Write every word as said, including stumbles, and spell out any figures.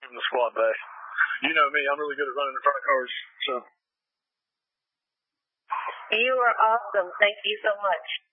from the squad bay. You know me, I'm really good at running in front of cars, so. You are awesome. Thank you so much.